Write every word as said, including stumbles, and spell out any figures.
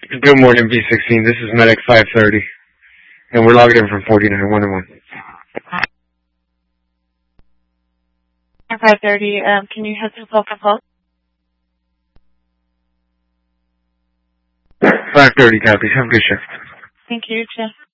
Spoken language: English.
Good morning, B sixteen. This is Medic five thirty, and we're logging in from forty-nine one one. five thirty, um, can you have some local pulse? five thirty copies. Have a good shift. Thank you, Jeff.